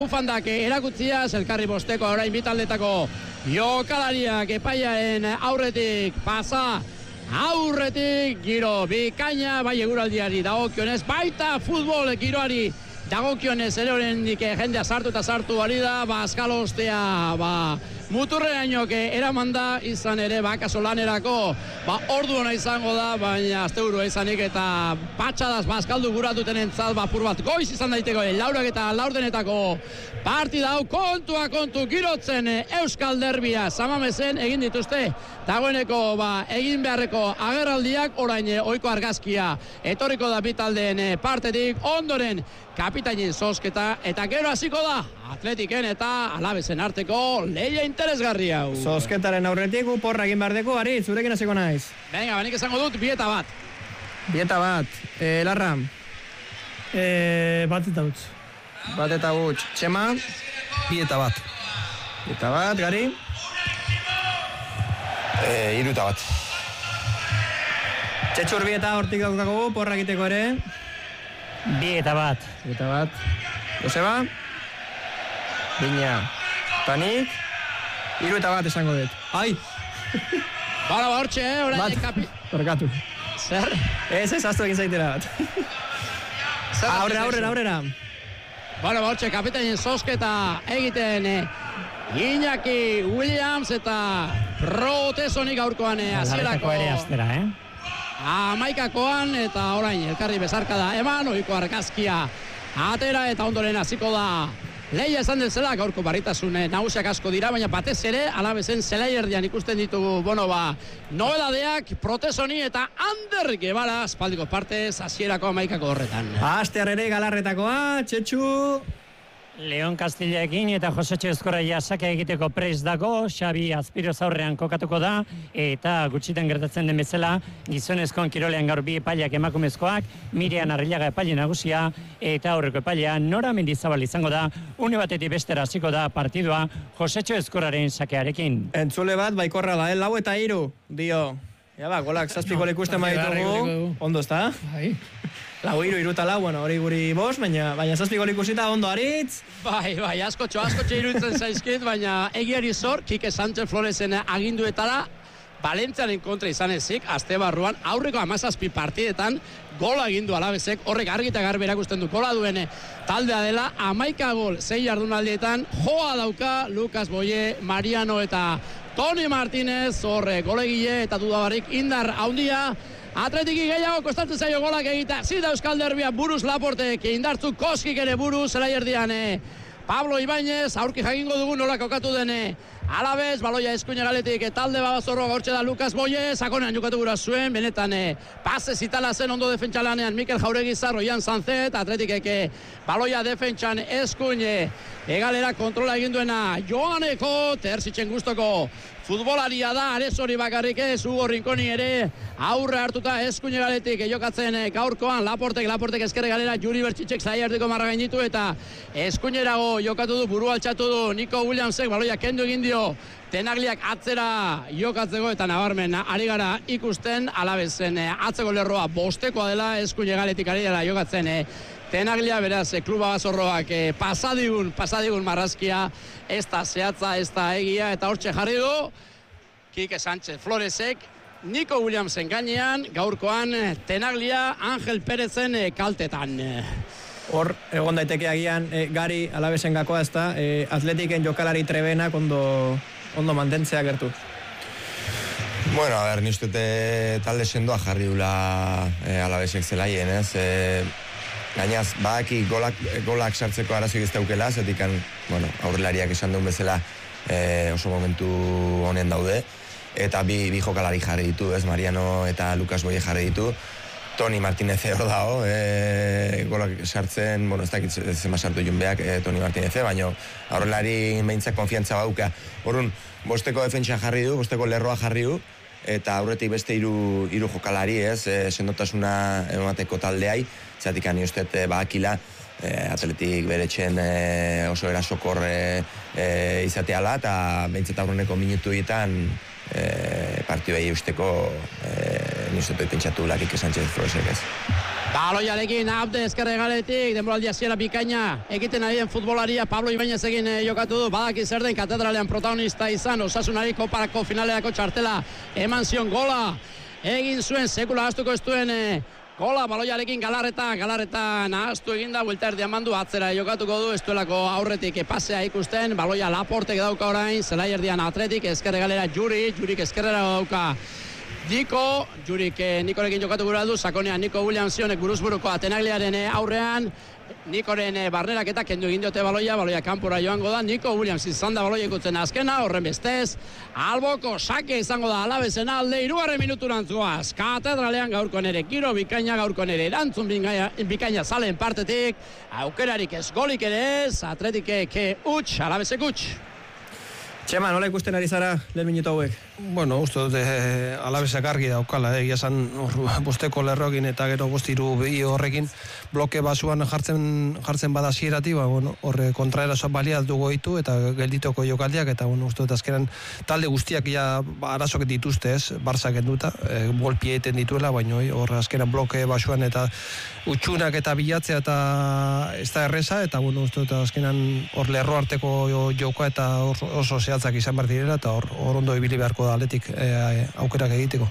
Bufandak erakutziaz, elkarri bosteko orain bitaldetako jokalariak epaiaren aurretik pasa, aurretik giro bikaina, bai eguraldiari dagokionez, baita futbol giroari dagokionez ere horrendik jendea sartu eta sartu ari da, azkalostea, muturreainok eramanda izan ere, kaso lanerako, ordu hona izango da, baina asteburua izanik eta patxadaz bazkaldu guratuten entzat, apur bat goiz izan daiteko, laurak eta laurdenetako partida hau kontu girotzen Euskal Derbia Samamezen egin dituzte, dagoeneko egin beharreko agerraldiak, orain ohiko argazkia etorriko da bitaldeen partetik, ondoren kapitainen zozketa, eta gero hasiko da Atletiken eta Alabezen arteko lehia interesgarria. Zozketaren aurretik porra egin behar deko, Ari, zurekin hasiko naiz. Venga, banik esango dut, 2-1. 2-1, Larra. 1-1. 1-1, Txema. 2-1. 2-1, Gari. 3-1. Txetxur 2 hortik daukako, porra egiteko ere. 2-1. 2-1. Joseba. Bina. Tanik. 3-1 esango dut. Ai! Hortxe, orain kapi... Barkatu. Zer? Ez aztu egin zaitera bat. Aurrera. Hortxe, kapitainen zozketa egiten Iñaki Williams eta Protesonik aurkoan hasierako. ere astera, Amaikakoan eta orain elkarri bezarkada eman, ohiko argazkia atera eta ondoren hasiko da. Lehia esan dezela, gaurko barritasun nagusiak asko dira, baina batez ere, Alabezen zelai erdian ikusten ditugu, nobedadeak, Protesoni eta Ander Guevara, espaldiko partez, hasierako amaikako horretan. Astear ere galarretakoa, Txetxu. Leon Castillaekin eta Josetxo Ezkorraia sake egiteko prest dago, Xabi Azpiroz aurrean kokatuko da, eta gutxitan gertatzen den bezala, gizonezkoen kirolean gaur bi epailak emakumezkoak, Mirian Arrillaga epaile nagusia, eta aurreko epailea Nora Mendizabal izango da, une batetik bestera hasiko da partidua Josetxo Ezkorraren sakearekin. Entzule bat, baikorra da, 4-3, dio. Golak 7 gol ikusten baditugu, ondo ezta? Bai. 4-3, hori guri 5, baina 7 gol ikusita ondo, Aritz. Bai, askotxo iruditzen zaizkit, baina egiari zor, Kike Sánchez Florezen aginduetara, Valentziaren kontra izan ezik, aste barruan, aurreko 17 partidetan, gola egindu Alabezek, horrek argita garbi erakusten du gola duen taldea dela, 11 gol, 6 jardunaldietan, joa dauka, Lucas Boye, Mariano eta Toni Martínez, horre golegile eta dudabarik indar haundia, Atletiki gehiago kostatzen zaio golak egita, zida Euskal Derbia buruz Laportek, indartzu Koskik ere buruz, zelai erdian Pablo Ibáñez, aurki jakingo dugu nola kokatu dene Alabez, baloia eskuina galetik, talde babazorroa gaurtxe da Lucas Boye, sakonean jokatu gura zuen, benetan pase zitala zen ondo defentsalanean Mikel Jauregizar, Oian Sanzet, Atletikek baloia defentsan eskuine, egalera kontrola eginduena Joaneko, Terzitzen gustoko futbolaria da, Arezori bakarrik ez, Hugo Rinconi ere aurre hartuta eskuine galetik jokatzen gaurkoan, Laportek ezkerre galera, Juri Bertxitzek zai erdiko marra gainitu eta eskuinerago jokatu du, buru altxatu du, Nico Williamsek baloia kendu egin dio, Tenagliak atzera jokatzeko eta nabarmen ari gara ikusten, Alabezen atzeko lerroa bostekoa dela, eskuine galetik ari dela jokatzen Tenaglia, beraz, kluba bazorroak pasadigun marrazkia, ez da zehatza, ez da egia, eta hortxe jarri du, Kike Sánchez Floresek, Nico Williamsen gainean, gaurkoan Tenaglia, Angel Perezen kaltetan. Hor, egon daiteke agian, Gari Alabezen gakoa ez da, Atletiken jokalari trebenak ondo mantentzea gertu. Bueno, a ver, niztute talde sendoa jarri dula Alabezek zelaien, ez? Gainaz, badaki golak sartzeko arazoik ez daukela, zetikan, aurrelariak esan duen bezala oso momentu honen daude, eta bi jokalari jarri ditu, ez, Mariano eta Lucas Boye jarri ditu, Toni Martínez hor dago, golak sartzen, ez dakit zema sartu joan beak Toni Martínez, baina aurrelari behintzak konfiantza bauka. Horren, bosteko defentsa jarri du, bosteko lerroa jarri du, eta aurretik beste hiru jokalari, ez, sendotasuna emateko taldeai, zatik ani ustet bakila, Atletik beretxen oso erasokor izateala, eta behintzat aurreneko minutuetan partidua usteko ni ustet pentsatu Kike Sánchez Floresek ez. Baloiarekin Abde ezkerre galetik, denboraldi hasiera bikaina egiten ari den futbolaria Pablo Ibañez egin jokatu du, badaki zer den katedralean protagonista izan, Osasunari koparako finalerako txartela eman zion gola, egin zuen sekula ahaztuko ez duen gola, baloiarekin Galarreta nahaztu eginda, buelta erdi amandu, atzera jokatuko du, ez duelako aurretik pasea ikusten, baloia Laportek dauka orain, zelai erdian Atletik, ezkerre galera Jurik ezkerrera dauka Jurik Nikorekin jokatu gura du, sakonean Niko Williamsonek buruzburuko Atenagliaren aurrean, Nikoren barnerak eta kendu egin diote baloia kanpora joango da, Niko Williams izan da baloia ikutzen azkena, horren bestez, alboko sake izango da Alavesen alde, 3. minuturan zuaz, katedralean gaurko nere giro bikaina, gaurko nere erantzun bikaina zalen partetik, aukerarik ez golik ere ez, Atletikek huts, Alavesek huts. Txema, nola ikusten ari zara lehen minutu hauek? Bueno, uste dut Alabesak argi daukala, egia esan bosteko lerrokin eta gero bostiru bi horrekin bloke basuan jartzen bada zierati, horre kontraerasoa baliat dugu ditu eta gelditoko jokaldiak, eta uste dut azkenan talde guztiak arazok dituzte ez, Barça kenduta, golpia egiten dituela, baina horre azkenan bloke basuan eta utxunak eta bilatzea eta ez da erreza, eta uste dut azkenan hor lerro arteko jokoa eta oso zehatzak izan behar direla, eta hor ondo ibili beharko da Atletik aukerak egiteko.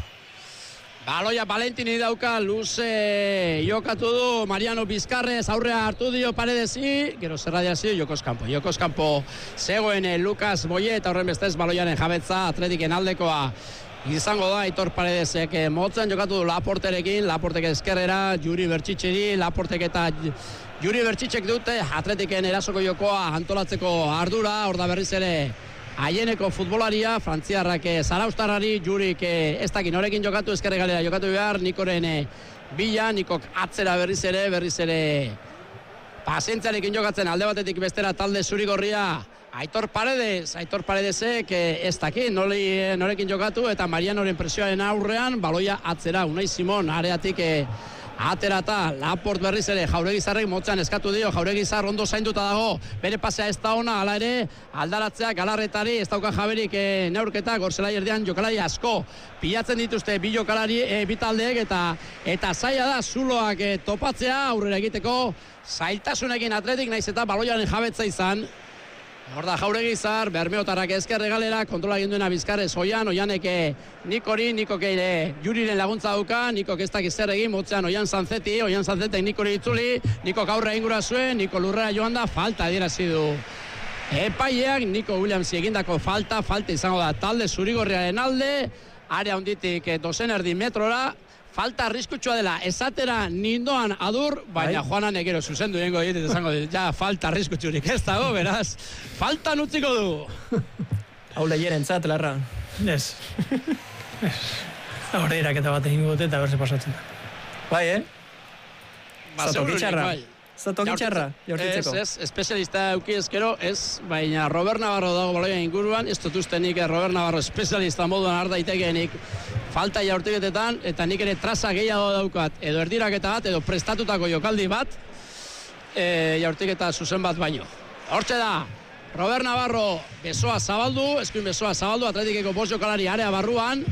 Baloia Valentini dauka, luze jokatu du, Mariano Bizkarrez aurrea hartu dio Paredesi, gero zerradiazio Jokos Kanpo zegoen Lucas Boye, eta horren bestez baloiaren jabetza Atletiken aldekoa izango da, Aitor Paredesek motzen jokatu du Laporterekin, Laportek ezkerrera, Juri Bertxitxeri, Laportek eta Juri Bertxitxek dute Atletiken erasoko jokoa antolatzeko ardura, hor da berriz ere haieneko futbolaria, frantziarrak zaraustarrari, Jurik ez dakin norekin jokatu, ezkerre galera jokatu behar, Nikoren bila, Nikok atzera berriz ere pazientziarekin jokatzen alde batetik bestera talde zurigorria, Aitor Paredesek ez dakin norekin jokatu, eta Marianoren presioaren aurrean, baloia atzera, Unai Simon areatik aterata, Laport berriz ere Jauregizarrek motzean eskatu dio, Jauregizar ondo zainduta dago, bere pasea ez da ona, hala ere aldaratzea Galarretari, ez dauka jaberik neurketa, gorzelai erdian jokalari asko pilatzen dituzte bi jokalari bitaldeek, eta zaila da zuloak topatzea aurrera egiteko, zailtasunekin Atletik naiz eta baloiaren jabetza izan. Hor da Jauregizar, Bermeotarrak ezkerre galera, kontrola egin duena Bizkarrez Oianek Nikok ere Juriren laguntza dauka, Nikok ez dakiz zer egin, motzean Oian Sanzetek Nikori itzuli, Nikok aurre ingura zuen, Niko lurrera joan da, falta adierazi du epaileak, Niko Williams egindako falta izango da talde zurigorriaren alde, area honditik 2,5 metrora, falta arriskutsua dela, esatera nindoan adur, baina Joanan egero zuzendu dengo egiten izango dit, ja falta arriskutsurik ez dago, beraz, falta nutziko du. Hau lehieren zat, Larra. Ez. Horre iraketa bat egin dute eta berse pasatzen da. Bai, Zatokitxarra. Zatokitxarra, jaurtitzeko. Ez, espezialista euki ezkero, ez, baina Robert Navarro dago baloia inguruan, ez dut ustenik Robert Navarro espezialista moduan ardaitekeenik falta jaurtiketetan, eta nik ere traza gehiago daukat, edo erdiraketa bat, edo prestatutako jokaldi bat, jaurtiketa zuzen bat baino. Hortxe da, Robert Navarro besoa zabaldu, eskuin besoa zabaldu, Atletikeko 5 jokalari area barruan,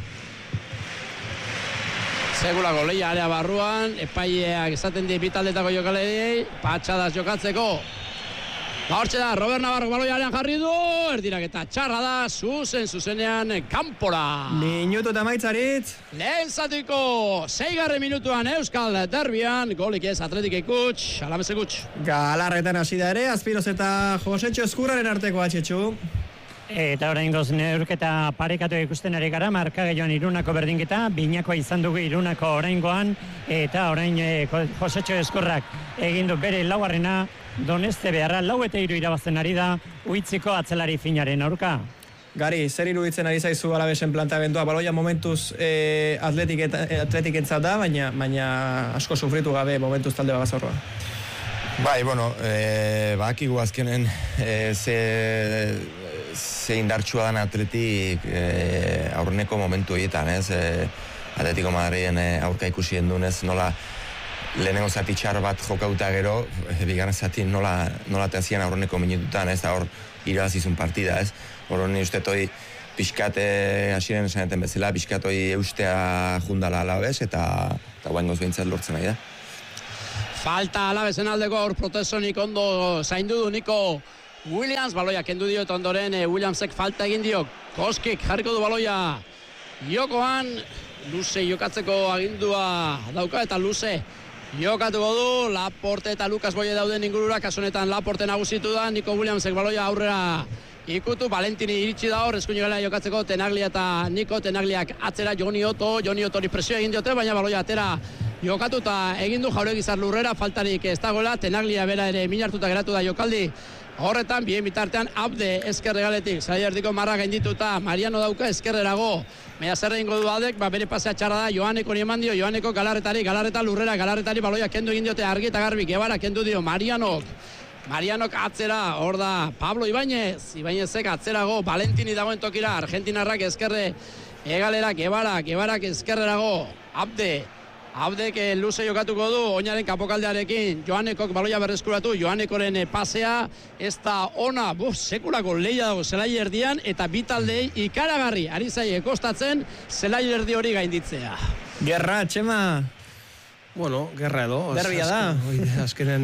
segulako lehia area barruan, epaileak esaten die bitaldetako jokalariei, patxadas jokatzeko. Hortxe da, Robert Navarro baloiarean jarri du, erdiraketa txarra da, zuzenean kanpora. Minutu eta maitzarit. Lehen zatiko 6. minutuan Euskal Derbian, golik ez Atletikek huts, Alavesek huts. Galarretan hasi da ere, Azpiroz eta Josetxo Eskurraren arteko atxetxu. Eta orain goz neurketa parekatu ikusten ari gara, markageioan Irunako berdinketa, binakoa izan dugu Irunako oraingoan, eta orain Josetxo Eskurrak egindu bere laugarrena, Doneste beharra 4-3 irabazten ari da, uitziko atzelari finaren aurka. Gari, zer iruditzen ari zaizu Alavesen planteamendua? Baloia momentuz Atletikentzat da, baina asko sufritu gabe momentuz talde bagazorroa. Bai, bakigu azkenen ze indartsua dan Atletik aurreneko momentu egiten, ez? Atletico Madriden aurka ikusi endunez, nola lehenengo zati txar bat jokauta gero, bigarren zati nola teazian aurreneko minututan, ez da hor irabazizun partida, ez? Hor honi uste toi pixkat hasiren esaneten bezala, pixkat hoi eustea jundala Alaves eta guain goz behintzat lortzen nahi da. Falta Alavesen aldeko aur protesonik ondo zaindu du Nico Williams, baloia kendu dio eta ondoren Williamsek falta egin dio. Koskik jarriko du baloia jokoan, luze jokatzeko agindua dauka eta luze jokatuko du. Laporte eta Lucas Boye dauden ingurura, kasunetan Laporte nagusitu da, Nico Williamsek baloia aurrera ikutu, Valentini iritsi da hor, eskuin gara jokatzeko Tenaglia eta Nico, Tenagliak atzera Joni Otori presioa egin diote, baina baloia atera jokatuta egin du Jauregizar lurrera, faltarik ez dagoela, Tenaglia bera ere minartuta geratu da jokaldi horretan, bien bitartean Abde ezkerregaletik, zai erdiko marra gaindituta, Mariano dauka ezkerrerago, mea zerre ingo du Adek, bere pasea txarra da, Joaneko nieman dio, Joaneko Galarreta lurrera, Galarretari baloia kendu egin diote argi eta garbi, Gebara kendu dio, Marianok atzera, hor da Pablo Ibañezek atzerago, Valentini dagoen tokira, Argentinarrak ezkerre egalera, Gebarak ezkerrerago, Abdek luze jokatuko du, oinaren kapokaldearekin, Joanekok baloia berreskuratu, Joanekoren pasea, ez da ona, sekulako lehia dago zelai erdian, eta bitaldei ikaragarri, ari zaie kostatzen, zelai erdi hori gainditzea. Gerra, Txema. Bueno, gerra edo. Derbia da. Azkenen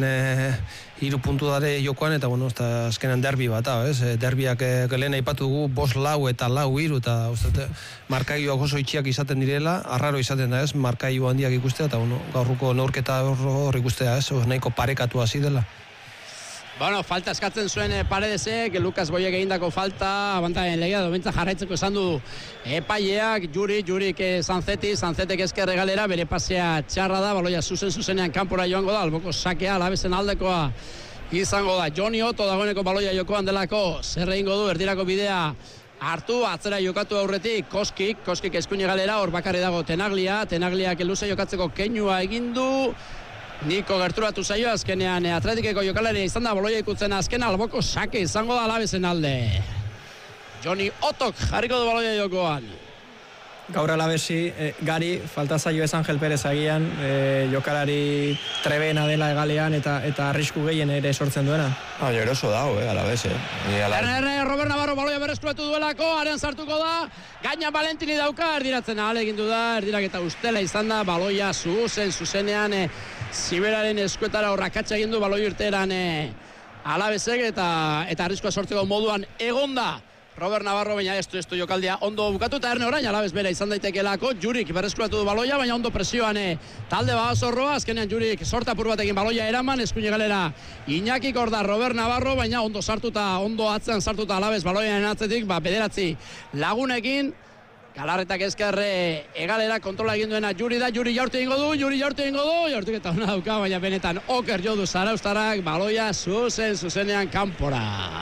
3 puntu dare jokoan, eta bueno, azkenen derbi bat, derbiak lehen aipatu dugu, 5-4 eta 4-3, eta uste, markaioak oso itxiak izaten direla, arraro izaten da, markaio handiak ikustea, eta bueno, gaurruko neurketa hor ikustea, nahiko parekatu hasi dela. Bueno, falta eskatzen zuen Paredesek, Lucas Boyek egindako falta, abantaien legea dobentza jarraitzeko esan du epaileak, Jurik Sanzetek ezkerre galera, bere pasea txarra da, baloia zuzenean kanpora joango da, alboko sakea, Alavesen aldekoa izango da. Joni Otto dagoeneko baloia jokoan delako, zer egingo du, erdirako bidea hartu, atzera jokatu aurretik, Koskik eskuine galera, hor bakarri dago Tenagliak luze jokatzeko keinua egindu, Niko gerturatu zaio azkenean Atletikeko jokalari izan da, baloia ikutzen azken alboko sake izango da Alavesen alde. Joni Otok jarriko du baloia jokoan. Gaur Alavesi, Gari, falta zaio ez Angel Perez agian, jokalari trebena dela egalean eta arrisku gehien ere sortzen duena. Eroso dago, Alaves, Robert Navarro baloia berreskuratu duelako, arean sartuko da, gaina Valentini dauka, erdiratzen ahalegindu da, erdirak eta ustela izan da, baloia zuzenean, Ziberaren eskuetara horrakatxa egin du baloi urteeran Alavesek eta arriskoa sortzeko moduan egonda Robert Navarro, baina ez du jokaldia ondo bukatu eta erne orain Alaves bera izan daitekelako, Jurik berreskuratu du baloia, baina ondo presioan talde bagazorroa, azkenean Jurik sortapur batekin baloia eraman, eskuine galera Iñakik hor da Robert Navarro, baina ondo atzean sartuta Alaves baloiaren atzetik, bederatzi lagunekin, Galarretak ezkerre egalera kontrola egin duena Juri jaurtu egingo du, jaurtuk eta hona dauka, baina benetan oker jo du Zaraustarak, baloia zuzenean kanpora.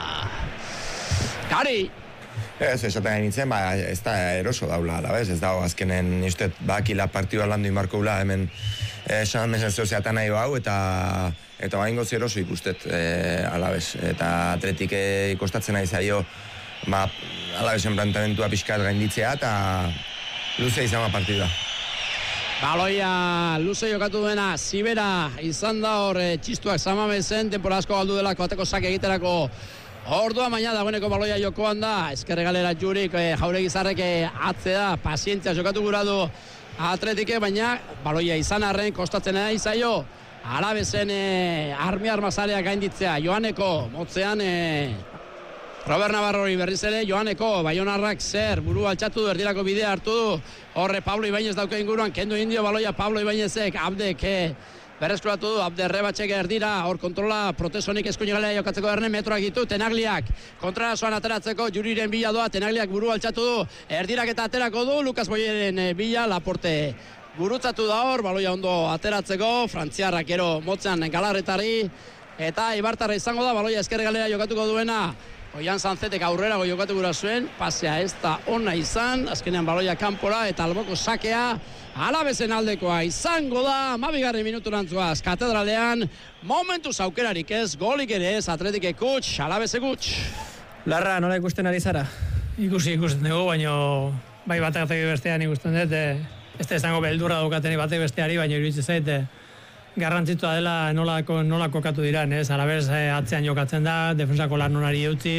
Gari! Ez, esaten gain nintzen, ez da eroso daula, ez dago azkenen niztet bakila partidua landu inbarko gula, hemen esan mezen zeozeatan nahi hau, eta baingo eroso ikustet Alavez, eta Atletik ikostatzen nahi zaio, Alavesen plantamentua pixkat gainditzea eta luze izan partida. Baloia luze jokatu duena Zibera izan da hor txistuak Samamezen, temporada asko galdu delako ateko sake egiterako ordua, baina dagoeneko baloia jokoan da, ezkerre galera Jurik, Jauregizarrek atzea, pazientzia jokatu gura du Atletike, baina baloia izan arren kostatzen nahi zaio Alavesen armazalea gainditzea, Joaneko motzean Robert Navarrori berriz ere, Joaneko, Baionarrak zer, buru altxatu du, erdirako bidea hartu du, horre Pablo Ibañez dauke inguruan, kendu indio baloia Pablo Ibañezek, Abdek berreskuratu du, Abde Rebatxek erdira, hor kontrola, protesonik eskuin galea jokatzeko erne metroak ditu, Tenagliak kontrarazoan ateratzeko, Juriren bila doa, Tenagliak buru altxatu du, erdirak eta aterako du, Lucas Boyeren bila, Laporte gurutzatu da hor, baloia ondo ateratzeko, frantziarrak ero motzean Galarretari, eta Ibartarra izango da, baloia ezkerre galera jokatuko duena, Oian Sanzetek aurrerago jokatu gura zuen, pasea ez da ona izan, azkenean baloia kanpora eta alboko sakea Alavesen aldekoa izango da, 12. minuturantzuaz katedralean, momentuz aukerarik ez, golik ere ez, Atletik kuts, Alavese kuts. Larra, nola ikusten ari zara? Ikusten dugu, baina bai batek bestean ikusten dut, ez da izango beldurra daukateni batek besteari, baina iruditzen zait, garrantzitua dela nola kokatu diran, Alavés atzean jokatzen da, defensako lan nonari eutziz,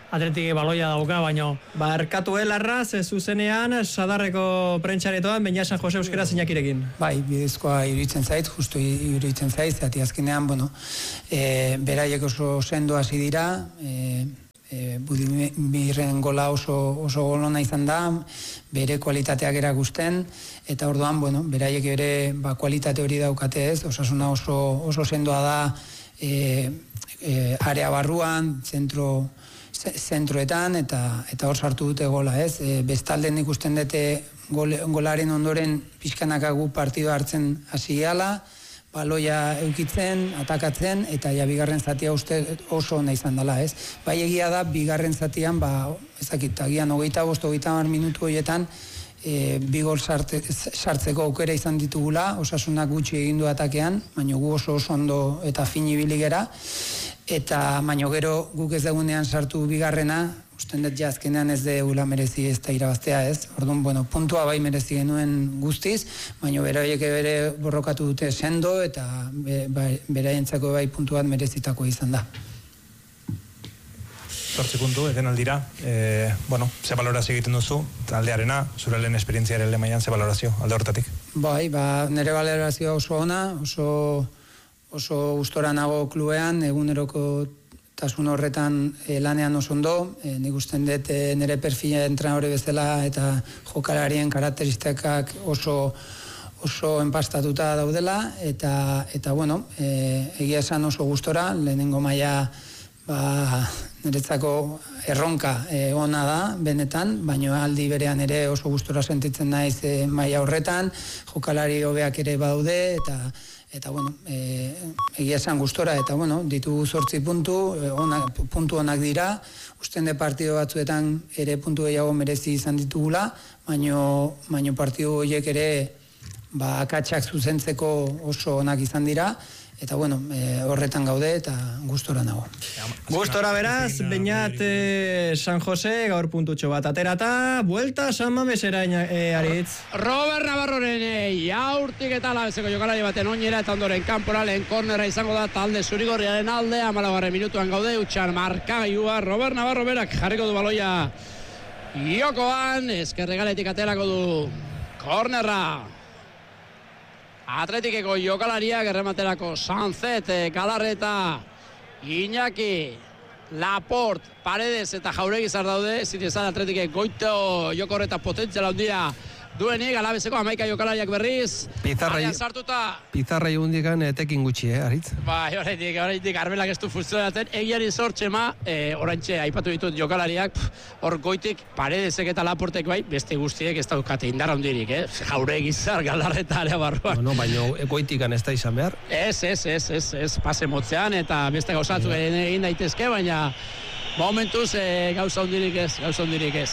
Atletik baloia dauka, baino... Barkatu Larra, zuzenean, sadarreko prentxaretoan, Beñat San Jose euskera zeinakirekin. Bai, bidezkoa iruditzen zait, justu iruditzen zait, zati azkenean, beraiek oso sendo hasi dira, Budimirren gola oso golona izan da, bere kualitateak erakusten, eta orduan, beraiek ere kualitate hori daukate ez, Osasuna oso sendoa da, area barruan, zentroetan, eta hor sartu dute gola, ez? Bestalden ikusten dute golaren ondoren pixkanakagu partido hartzen hasi gala, baloia eukitzen, atakatzen, eta bigarren zatia uste oso ona izan dela, ez? Bai egia da, bigarren zatian, ezakit, agian 25-30 minutu horietan, bi gol sartzeko aukera izan ditugula, Osasunak gutxi egin du atakean, baina gu oso ondo eta fin ibili gera, eta baina gero guk ez dagunean sartu bigarrena, usten dut azkenean ez deula merezi ez da irabaztea ez, orduan, puntua bai merezi genuen guztiz, baina beraiek bere borrokatu dute sendo, eta beraientzako bai puntu bat merezitako izan da. 8 puntu, eten aldira. Ze balorazio egiten duzu, taldearena, zure lehen esperientziaren lehen mailan, ze balorazio, alde hortatik? Bai, nire balorazioa oso ona, oso gustora nago klubean, eguneroko tasun horretan lanean oso ondo, nik usten dut nire perfila entrenadore bezala eta jokalarien karakteristikak oso enpastatuta daudela, eta egia esan oso gustora, lehenengo maila niretzako erronka ona da, benetan, baina aldi berean ere oso gustora sentitzen naiz maila horretan, jokalari hobeak ere badaude, eta egia esan gustora, eta ditugu 8 puntu onak dira, usten de partido batzuetan ere puntu gehiago merezi izan ditugula, baina partido horiek ere akatsak zuzentzeko oso onak izan dira, eta horretan gaude eta gustora nago. Gustora beraz, Beñat San Jose, gaur puntutxo bat aterata, buelta San Mamesera Aritz. Robert Navarroren jaurtik eta alabezeko jokalari baten oinera eta ondoren kanpora lehen kornera izango da talde zurigorriaren alde, 14 minutuan gaude, utxan markagailua, Robert Navarro berak jarriko du baloia jokoan, ezkerregaletik aterako du kornerra. Atletikeko jokalariak errematerako Sanzet, Galarreta, Iñaki, Laport, Paredes eta Jauregizar daude, zitezan Atletikek goito joko horreta potentziala handia duenik, alabezeko 11 jokalariak berriz, arian sartuta. Pizarra egundikan etekin gutxi, Aritz? Bai, horretik, Arbelak ez du funtzionatzen, egiari sortxema, orantxe aipatu ditut jokalariak, hor goitik, Paredesek eta Laportek bai, beste guztiek ez daukate indar handirik, Jauregizar, Galarreta area barruan. Baina goitikan ez da izan behar? Ez, pase motzean, eta beste gauzatzu egin daitezke, baina momentuz gauza handirik ez.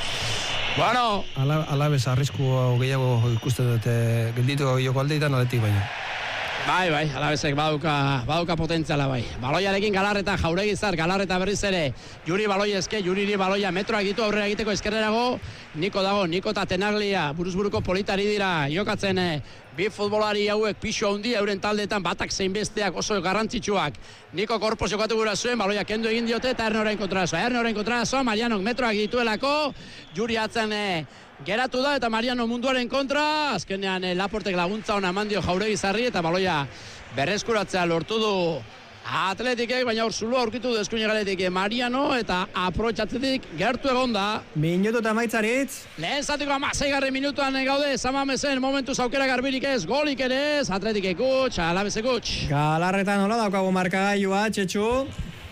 Bueno. Alabez arrisku gehiago ikusten dute gelditu joko aldeetan aletik baina. Bai, alabezek baduka potentziala bai. Baloiarekin Galarreta, Jauregizar, Galarreta berriz ere, Juri baloia Juriri baloia metroak ditu aurrera egiteko eskerrerago, Niko eta Tenaglia, buruzburuko politari dira, jokatzen bi futbolari hauek pixu handi euren taldeetan batak zein besteak oso garrantzitsuak. Niko korpos jokatu gura zuen, baloia kendu egin diote eta Erne orain kontrazoa, Marianok metroak dituelako, Juri atzen geratu da eta Mariano munduaren kontra, azkenean Laportek laguntza ona eman dio Jauregizarri eta baloia berreskuratzea lortu du Atletikek, baina hor zulua aurkitu du eskuin galetik Mariano eta aprobetxatzetik gertu egonda. Minutu eta maitzaritz. Lehen zatiko 16. minutuan gaude, Samamezen momentuz aukera garbirik ez, golik ere ez, Atletikek gutx, Alabezek gutx. Galarreta nola daukagu markagailua, Txetxu?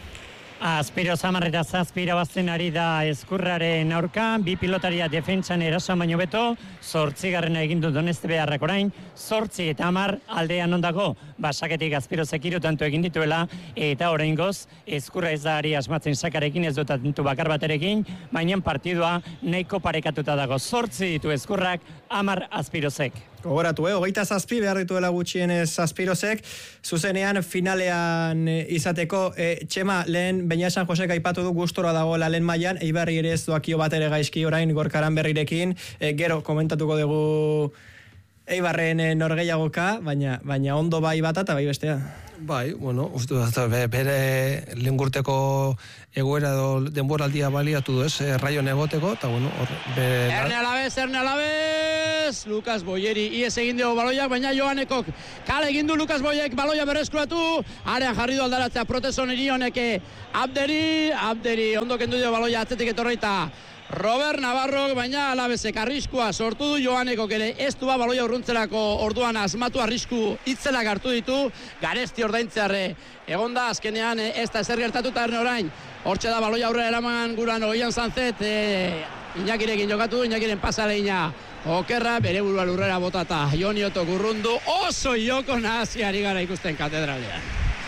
Azpiro Zamarreta zazpira bazten ari da Ezkurraren aurka, bi pilotaria defentsan erasoan baino beto, 8. egin du Doneste beharrak orain, 8 eta 10 aldean ondako, basaketik Azpiro Zekiru tanto egin dituela, eta oraingoz Ezkurra ez da ari asmatzen sakarekin, ez dut atentu bakar baterekin, baina partidua nahiko parekatuta dago, 8 ditu Ezkurrak, 10 Azpirozek. Gogoratu, 27 behar dituela gutxienez Azpirozek, zuzenean finalean izateko, Txema, lehen Beñat San Josek aipatu du gustora dagoela lehen mailan, Eibarri ere ez doakio bat ere gaizki orain Gorkaran berrirekin, gero komentatuko dugu Eibarren norgehiagoka, baina ondo bai bata eta bai bestea. Bai, bueno, uste bere lengurteko egoera edo denboraldia baliatu du ez, Raion egoteko, eta bueno, Erne Alabez, Lukas Boyeri ies egin dugu baloiak, baina Joanekok kale egin du Lukas Boyek baloia berreskuratu, arean jarri du aldaratzea Protesoneri honeke Abderi ondo kendu dio baloia atzetik etorreita Robert Navarro, baina Alabezek arriskua sortu du, Joanekok ere ez du baloia urruntzelako orduan asmatu arrisku itzelak hartu ditu, Garesti ordaintzearre egonda azkenean ez da ezer gertatuta erne orain, hortxe da baloia aurrera eraman guran Oian Sanzet, Iñakirekin jokatu, Iñakiren pasaleina okerra, bere burua lurrera botata, Joni Oto gurrundu, oso joko nahaziari gara ikusten katedralean.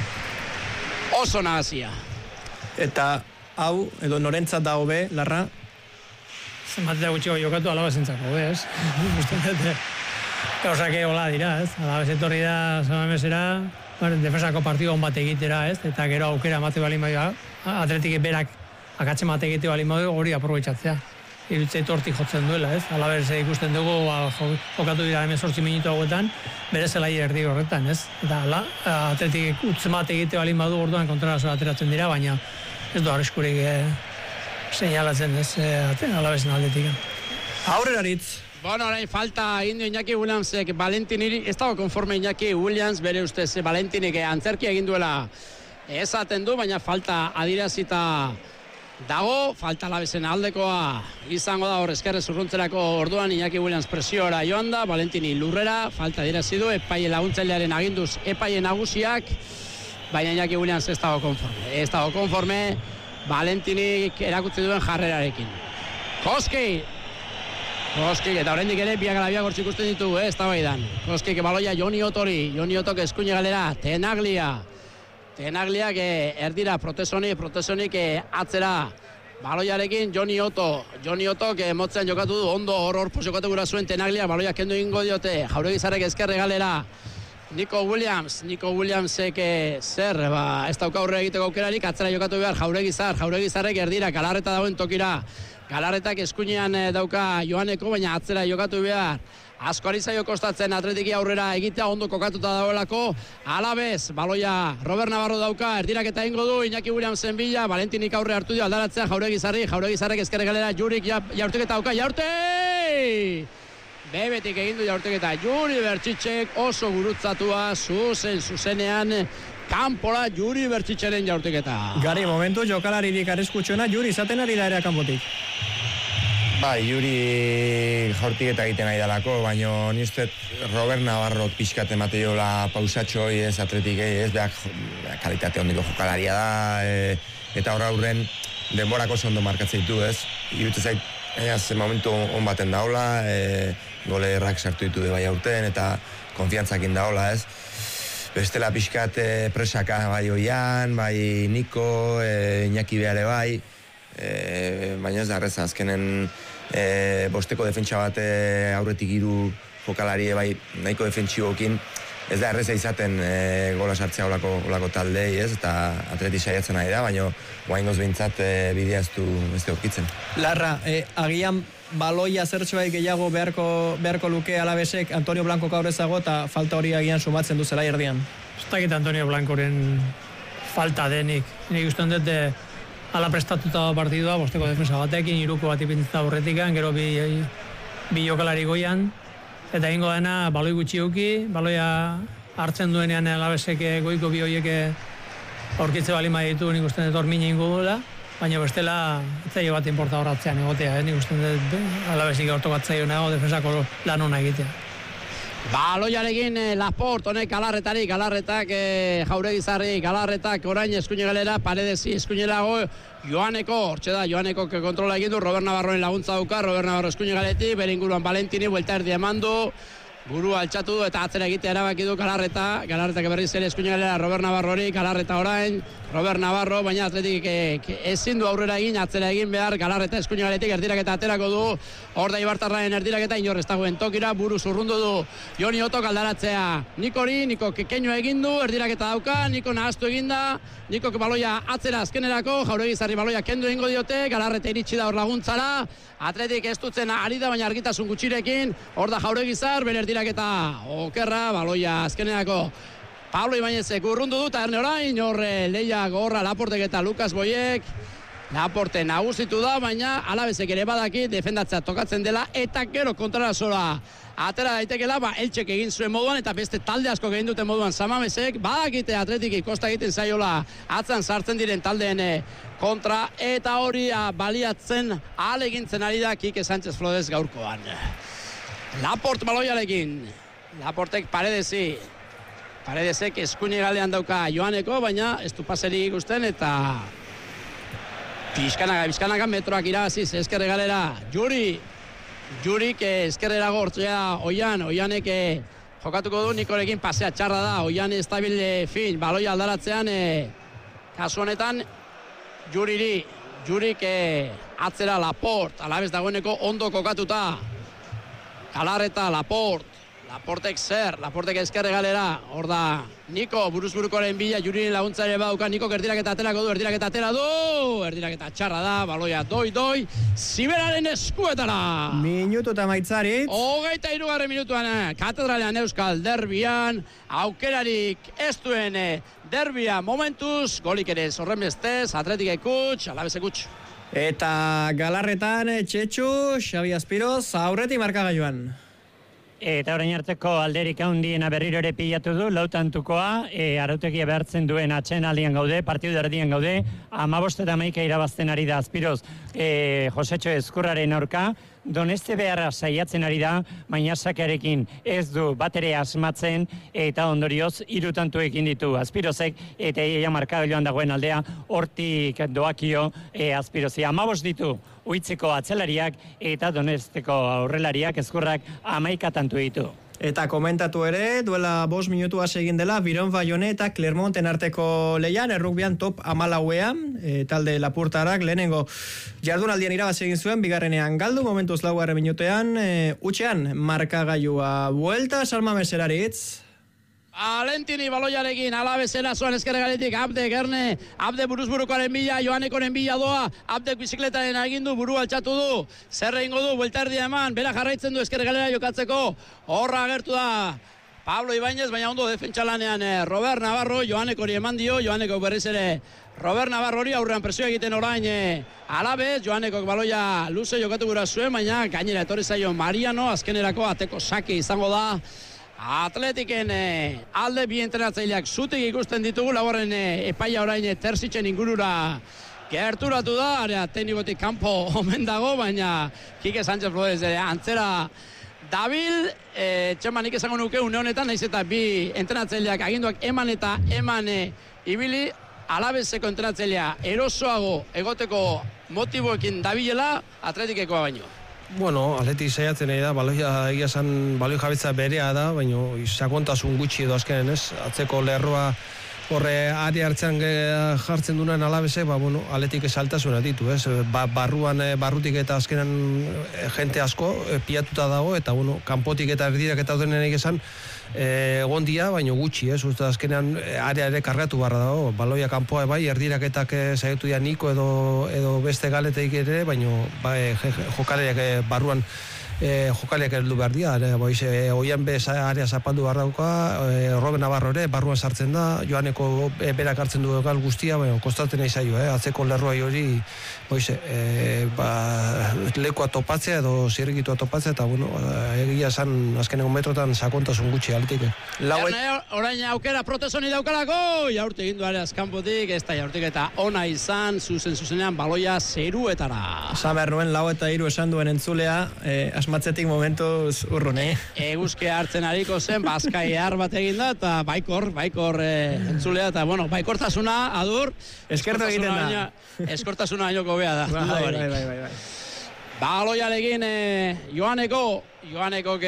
Oso nahazia. Eta hau, edo norentzat da hobe, Larra? Zenbatea gutxiko jokatu Alabezentzako, ez? Gusten dute. Gauzak hola dira, ez? Alabez etorri da Samamesera, defensako partido on bat egitera, ez? Eta gero aukera emate bali maioa, Atletik berak akatzen mate egite bali maioa, hori aprobetxatzea. Irutzeit hortik jotzen duela, ez? Alabez ikusten dugu, jokatu dira 18 minutu hauetan, bere zelai erdi horretan, ez? Eta Atletik utzen mate egite bali madu orduan kontrarazo ateratzen dira, baina ez du arriskurik seinalatzen, ez? Alabezen aldetik. Aurreraritz. Bueno, orain falta egin du Iñaki Williamsek Valentiniri, ez dago konforme Iñaki Williams, bere ustez Valentinik antzerki egin duela esaten du, baina falta adirazita dago, falta Alabezen aldekoa izango da hor eskerrez urruntzerako orduan Iñaki Williams presiora joan da, Valentini lurrera, falta adirazi du, epaile laguntzailearen aginduz epaile nagusiak, baina Iñaki Williams ez dago konforme, Valentinik erakutsi duen jarrerarekin. Koski, eta oraindik ere biak ala biak hortzik ikusten ditugu, ez da baidan. Koskik baloia Joni Otori, Joni Otok eskuine galera, Tenaglia erdira Protesonik atzera baloiarekin Joni Otok motzean jokatu du, ondo hor jokatu gura zuen Tenaglia, baloia kendu ingo diote, Jauregizarrek ezkerre galera, Nico Williamsek zer, ez dauka aurre egiteko aukerarik, atzera jokatu behar Jauregizarrek erdira, Galarreta dagoen tokira, Galarretak eskuinean dauka Joaneko, baina atzera jokatu behar, asko ari zaio kostatzen Atletiki aurrera egitea, ondo kokatuta dagoelako, Alabez, baloia Robert Navarro dauka, erdiraketa ingo du, Iñaki Williamsen bila, Valentinik aurre hartu dio, aldaratzea Jauregizarrek ezkerre galera, Jurik jaurteketa dauka, Bebetik egin du jaurteketa, Juri Bertxitxek oso gurutzatua, zuzenean, kanpora Juri Bertxitxeren jaurteketa. Gari, momentu jokalaririk arriskutsuena, Juri izaten ari da ere kanpotik. Bai, Juri jaurtiketa egiten ari dalako, baina ni uste Robert Navarro pixkat emate jola pausatxoi, ez Atletikei, ez behar kalitate ondiko jokalaria da, eta aurren denborak oso ondo markatzen ditu, ez? Irutu zait, momentu on baten daula, gole errak sartu ditu bai aurten, eta konfiantzakin daula, ez? Bestela pixkat presaka, bai Oian, bai Niko, Iñaki behare bai, baina ez da arreza, azkenen bosteko defentsa bat aurretik hiru jokalarie bai nahiko defentsibokin, ez da erreza izaten gola sartzea olako taldei, ez? Eta Atleti saiatzen ari da, baina guaingoz behintzat bidea ez du aurkitzen. Larra, agian baloia zertxo bai gehiago beharko luke Alabezek Antonio Blanco aurrezago eta falta hori agian sumatzen du zela erdian. Ez dakit Antonio Blancoren falta denik. Nik usten dut ala prestatuta partidua, bosteko defensa batekin, iruko bat ipintzita aurretikan, gero bi jokalari goian, eta ingo dena baloi gutxi uki, baloia hartzen duenean Alabezek goiko bi hoiek aurkitze bali ditu, nik usten dut hormine ingo duela, baina bestela etzaio bat inporta horratzean egotea, nik usten dut Alabezik ortokatzea nago defensako lan hona egitea. Baloiarekin Laport, honek Galarretak Jauregizarri, Galarretak orain eskuine galera, Paredesi eskuinelago, Joaneko, hortxe da, Joaneko kontrola egin du, Robert Navarroen laguntza dauka, Robert Navarro eskuine galetik, bere inguruan Valentini, buelta erdi emandu, burua altxatu du eta atzera egitea erabaki du Galarretak berriz ere eskuine galera Robert Navarrori, Galarreta orain, Robert Navarro, baina Atletik ezin du aurrera egin, atzera egin behar, Galarreta eskuine galetik erdiraketa aterako du, hor da Ibartarraen erdiraketa, inor ez dagoen tokira, buru zurrundu du Joni Otok aldaratzea Niko kekeño egin du, erdiraketa dauka, Niko nahaztu eginda, Niko baloia atzera azkenerako, Jauregizarri baloia kendu egingo diote, Galarreta iritsi da hor laguntzara, Atletik ez dutzen ari da, baina argitasun gutxirekin, hor da Jauregizar, bere erdiraketa okerra, baloia azkenerako Pablo Ibañezek urrundu du, eta erne orain, Leia Gorra, Laportek eta Lukas Boiek, Laporte nagusitu da, baina Alabezek ere badaki defendatzea tokatzen dela, eta gero kontrarazora atera daitekela, Eltsek egin zuen moduan, eta beste talde asko egin duten moduan Samamesek, badakite Atletiki kosta egiten zaiola atzan sartzen diren taldeen kontra, eta hori baliatzen ahalegintzen ari da Kike Sánchez Flores gaurkoan. Laport baloiarekin, Laportek Paredesek eskuine galdean dauka Joaneko, baina ez du paserik ikusten, eta Bizkanaka metroak irabaziz eskerre galera, Jurik eskerrera gortzea Oianek jokatuko du, Nikorekin pasea txarra da, Oian estabil fin, baloia aldaratzean, kasu honetan Jurik atzera Laport, Alabez dagoeneko ondo kokatuta, Galarreta Laportek eskerre galera, hor da Niko buruzburukoaren bila, Juriren laguntza ere bauka, Niko erdiraketa aterako du, erdiraketa txarra da, baloia doi, Ziberaren eskuetara. Minutu eta maitzarit. 23. minutuan, Katedralean Euskal derbian, aukerarik ez duen derbia momentuz, golik ere zorren bestez, Atletik ekutx, Alabez ekutx. Eta Galarretan, Txetxu, Xabi Aspiroz, aurreti markagailuan. Eta orain arteko alderik handiena berriro ere pilatu du, lautantukoa, arautegia behartzen duen atsedenaldian gaude, partidu erdian gaude, 15 eta 11 irabazten ari da Aspiroz, Josetxo Ezkurraren aurka, Doneste beharra saiatzen ari da, baina sakearekin ez du batere asmatzen, eta ondorioz 3 tantu egin ditu Aspirozek, eta ia markagailuan dagoen aldea, hortik doakio Aspirozi. 15 ditu uitzeko atzelariak, eta Donesteko aurrelariak Ezkurrak 11 tantu ditu. Eta komentatu ere, duela 5 minutu egin dela, Biron Bayone eta Clermonten arteko leian, errukbian top 14, talde Lapurtarak, lehenengo jardunaldian irabazi egin zuen, bigarrenean galdu, momentuz 4 minutean, utxean markagailua buelta, Salma Meseraritz. Valentini baloiarekin, Alabezera zoan eskerre galetik, Abde buruzburukoaren bila, Joanekoren bila doa, Abdek bizikletaren agindu, buru altxatu du, zerre ingo du, buelta erdia eman, bera jarraitzen du eskerre galera jokatzeko, horra agertu da, Pablo Ibañez, baina ondo defentsalanean Robert Navarro, Joanekori eman dio, Joaneko berriz ere Robert Navarro hori aurrean presioa egiten orain Alabez, Joanekok baloia luze jokatu gura zuen, baina gainera etorri zaio Mariano, azkenerako ateko sake izango da, Atletiken alde bi entrenatzaileak zutik ikusten ditugu, laugarren epaia orain Terzitzen ingurura gerturatu da, area teknikotik kanpo omen dago, baina Kike Sánchez Flores antzera dabil, txema nik esango nuke une honetan, naiz eta bi entrenatzaileak aginduak eman ibili, Alabezeko entrenatzailea erosoago egoteko motiboekin dabilela Atletikekoa baino. Bueno, Atletik saiatzen da, baloia egia esan baloi jabetza berea da, baina sakontasun gutxi edo azkenen, ez? Atzeko lerroa horre ari hartzean jartzen dunan Alabezek, bueno, Atletik esaltasuna ditu, ez? Barrutik eta azkenan jente asko pilatuta dago, eta bueno, kanpotik eta erdirak eta dutenenek esan egon dia, baina gutxi, ez? Uste azkenean area ere kargatu barra dago, baloia kanpoa bai, erdiraketak saiatu dira Niko edo beste galeteik ere, baina jokaleriak barruan jokaleak heldu behar dira, oian bez area zapaldu behar dauka, Robert Navarro ere barruan sartzen da, Joaneko berak hartzen du gal guztia, kostatzen nahi zaio, atzeko lerroai hori lekoa topatzea edo zirrikitua topatzea, eta bueno, egia esan azkeneko metrotan sakontasun gutxi Atletik. Orain aukera Protesoni daukalako, jaurte egin duare azkanpotik, ez da jaurtik eta ona izan, zuzenean baloia zeruetara. Saber nuen 4-3 esan duen entzulea, asmatzetik momentuz urrun, Eguzkia hartzen ariko zen, Bazkai bat egin da, eta baikor entzulea, eta bueno, baikortasuna, adur, eskertu egiten da. Eskortasuna baino bea da. Bai. Baloiarekin Joaneko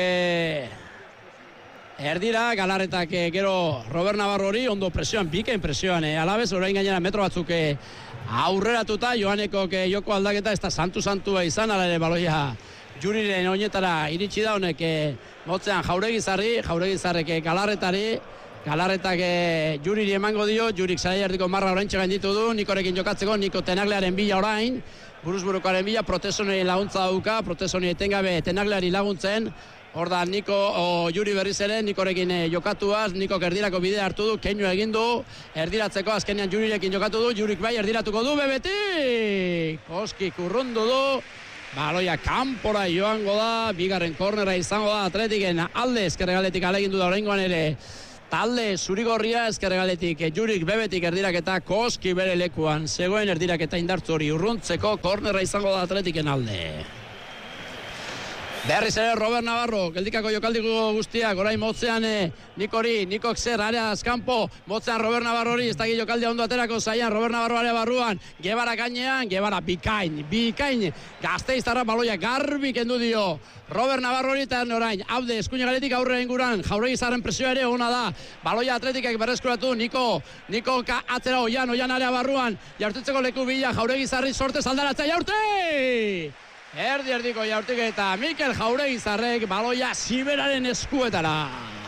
erdira, Galarretak gero Robert Navarro hori, ondo presioan, bikain presioan, Alabez, orain gainera metro batzuk aurreratuta, Joanekok joko aldaketa, ez da santua izan, ala ere baloia Juriren oinetara iritsi da, honek motzean Jauregizarrek Galarretak Juriri emango dio, Jurik zara erdiko marra orain txegan ditu du, Nikorekin jokatzeko, Niko Tenaglearen bila orain, buruzburukoaren bila, Protesoni laguntza dauka, Protesoni etengabe Tenagleari laguntzen, Hor da Niko Juri berriz ere, Nikorekin jokatuaz, Nikok erdirako bidea hartu du, keinu egin du, erdiratzeko azkenean Jurirekin jokatu du, Jurik bai erdiratuko du, bebetik! Koskik urrundu du, baloia kanpora joango da, bigarren kornera izango da, Atletiken alde ezkerregaletik alegindu da oraingoan ere, talde zurigorria ezkerregaletik, Jurik bebetik erdiraketa, Koski bere lekuan, zegoen erdiraketa indartzu hori urruntzeko, kornera izango da Atletiken alde. Berriz ere Robert Navarro, geldikako jokaldiko guztiak, orain motzean Nikok zer, area azkampo, motzean Robert Navarro hori, ez daki jokaldia ondo aterako zaian, Robert Navarro area barruan, Gebara gainean, Gebara bikain, Gasteiztarra baloia garbi kendu dio, Robert Navarro hori eta orain, haude, eskuina galetik aurre inguran, Jauregi Zarren presioa ere ona da, baloia Atletikak berreskuratu, Niko atzera oian area barruan, jaurtitzeko leku bila, Jauregi Zarri sortez aldaratzea jaurte! Erdiko jaurtik eta Mikel Jauregi Zarrek baloia Siberaren eskuetara.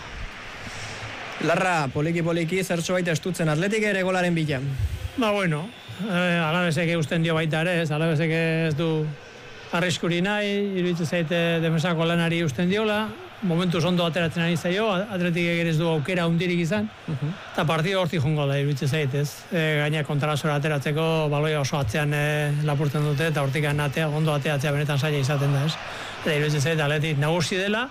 Larra, poliki zertxo baita estutzen Atletik ere golaren bila. Bueno, Alabesek eusten dio baita ere, Alabesek ez du arriskuri nahi, iruditzen zaite defensako lanari eusten diola, momentuz ondo ateratzen ari zaio, Atletik ez du aukera hundirik izan, eta partida hortik jongo da, iruditzen zaitez. Gaina kontrasora ateratzeko baloia oso atzean lapurtzen dute, eta hortik ondo ateratzea benetan zaila izaten da, ez? Eta iruditzen zaite Atletik nagusi dela,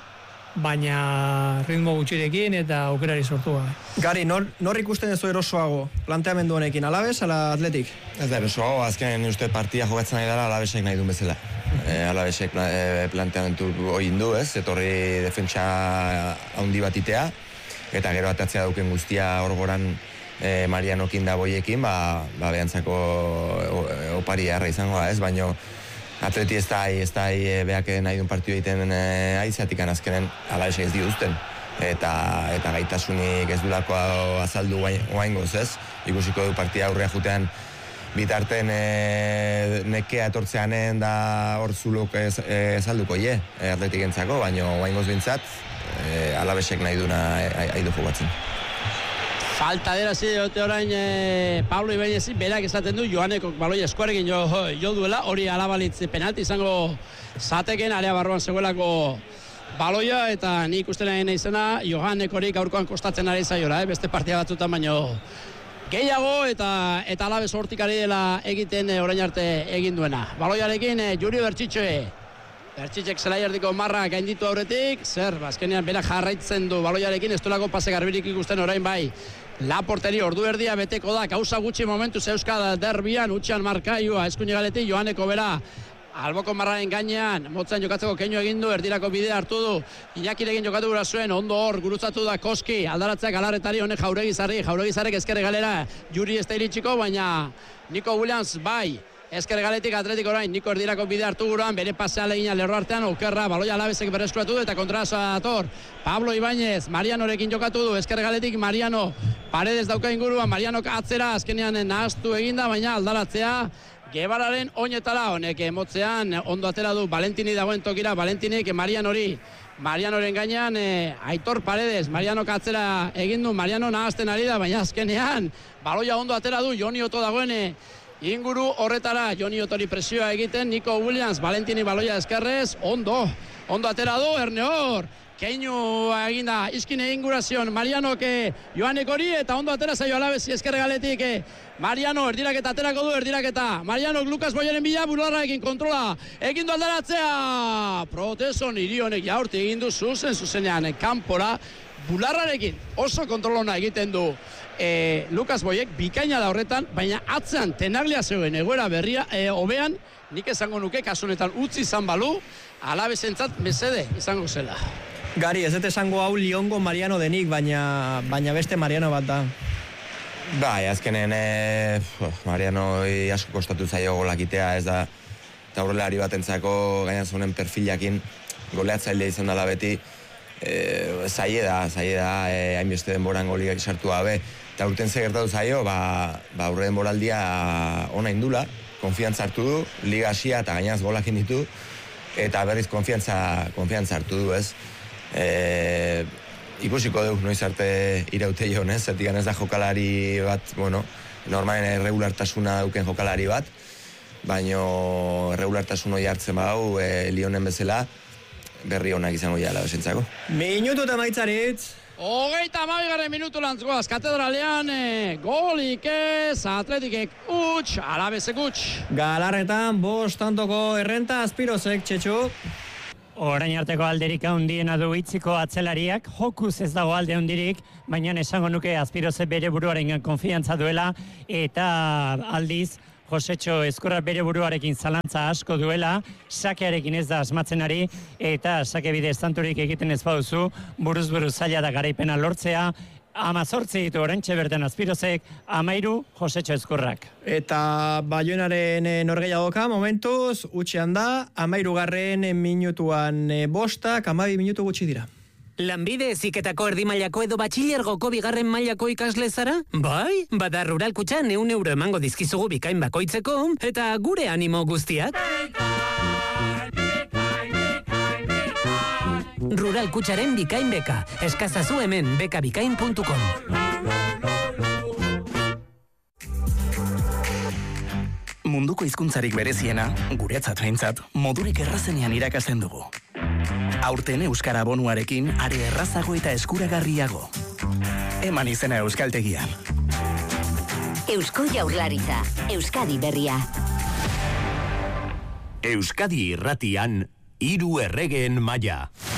baina ritmo gutxirekin eta aukerari sortu gabe. Gari, nor ikusten duzu erosoago planteamendu honekin, Alabes ala Atletik? Ez da erosoago, azken uste partia jokatzen nahi dara Alabesek nahi duen bezala. Alabesek planteamendu hori du, ez? Etorri defentsa handi bat itea, eta gero atatzea duken guztia orgoran Marianokin da boiekin, behantzako opari harra izango da, ez? Baina Atleti ez da beak nahi duen partio egiten aizatik azkenen Alabesek ez dituzten. Eta gaitasunik ez dulako azaldu oaingoz, ez? Ikusiko du partia aurrea jutean bitarten nekea etortzeanen da hor zuluk ezalduko Atletik entzako, baina oaingoz bintzat Alabesek nahi duna haidu jokatzen. Falta dira dute orain Pablo Ibáñez berak esaten du Joanekok baloia eskuarekin jo duela, hori alabalitz penalti izango zateken area barruan zegoelako baloia, eta nik uste nahi izena Joanek hori gaurkoan kostatzen ari zaiola, beste partia batzutan baino gehiago, eta Alabes hortik ari dela egiten orain arte egin duena. Baloiarekin Juri Bertxitxek zelai erdiko marra gainditu aurretik, azkenean berak jarraitzen du baloiarekin, ez duelako pase garbirik ikusten orain bai. Laporteri ordu erdia beteko da, kausa gutxi momentu Euskal derbian, utxean markaioa, eskuine galetik, Joaneko bera, alboko marraren gainean, motzen jokatzeko keinu egin du, erdirako bidea hartu du, Iñakirekin jokatu gura zuen, ondo hor, gurutzatu da Koski, aldaratzeak alarretari honek Jauregi Zarrek ezkerre galera, Juri ez da iritsiko, baina Nico Williams bai, ezker galetik Atletik orain, Niko erdirako bide hartu guruan, bere pasea legina lerro artean, okerra, baloia Alabesek berreskuratu du, eta kontrazoa dator. Pablo Ibáñez, Marianorekin jokatu du, ezker galetik Mariano, Paredes dauka inguruan, Marianok atzera, azkenean nahaztu eginda, baina aldaratzea, Gebararen oinetara, honek emotzean, ondo atera du, Valentini dagoen tokira, Valentinik, Marianoren gainean, Aitor Paredes, Marianok atzera egin du, Mariano nahazten ari da, baina azkenean, baloia ondo atera du, Joni Oto dagoen, inguru horretara, Joni Otori presioa egiten, Nico Williams, Valentini baloia eskerrez, ondo atera du, Erneor, keinu eginda, izkine ingurazion, Marianok Joanek hori, eta ondo atera zaio Alabesi ezkerre galetik, Mariano, erdiraketa aterako du, erdiraketa, Marianok Lukas Boyeren bila, bularra egin kontrola, egin du aldaratzea, Proteson irionek jaurti egin du zuzenean, kanpora, bularrarekin oso kontrolona egiten du Lukas Boyek, bikaina da horretan, baina atzean Tenaglia zegoen egoera berria, hobean, nik esango nuke kasunetan utzi izan balu, Alabesentzat mesede izango zela. Gari, ez dut esango hau Liongo Mariano denik, baina beste Mariano bat da. Bai, azkenen Mariano asko kostatu zaio golakitea, ez da, eta horrelari batentzako gaina zonen perfilakin goleatzailea izan dela beti, zaie da, hainbeste denboran golik sartu gabe, eta urten ze gertatu zaio, aurre denboraldia ona indula, konfiantza hartu du, liga hasia eta gainaz golakin ditu, eta berriz konfiantza hartu du, ez? Ikusiko dugu noiz arte iraute jo, ez? Zertikan ez da jokalari bat, normalen erregulartasuna duken jokalari bat, baina erregulartasun hori hartzen bau, Lionen bezala, berri onak izango ja Alavesentzako. Minutu eta maitzaritz. 32. minutu lantzuaz, katedralean, golik ez, Atletikek utx, Alabezek utx. Galarretan, 5 tantoko errenta, Azpirozek, Txetxu. Orain arteko alderik handiena du itziko atzelariak, jokuz ez dago alde handirik, baina esango nuke Azpiroze bere buruaren konfiantza duela, eta aldiz, Josetxo Ezkurra bere buruarekin zalantza asko duela, sakearekin ez da asmatzen ari, eta sake bide estanturik egiten ez baduzu, buruz zaila da garaipena lortzea, 18 ditu orentxe bertan Azpirozek, 13 Josetxo Ezkurrak. Eta Baionaren norgehiagoka momentuz, utxean da, 13. minutuan 5, 12 minutu gutxi dira. Lanbide heziketako erdimailako edo batxilergoko 2. mailako ikasle zara? Bai, bada Rural Kutxan 100 euro emango dizkizugu bikain bakoitzeko, eta gure animo guztiak. Rural Kutxaren bikain beka, eskazazu hemen bekabikain.com. Munduko hizkuntzarik bereziena, guretzat behintzat, modurik errazenean irakasten dugu. Aurten Euskara abonuarekin are errazago eta eskuragarriago. Eman izena Euskaltegian. Eusko Jaurlaritza, Euskadi berria. Euskadi irratian, 3 erregeen maila.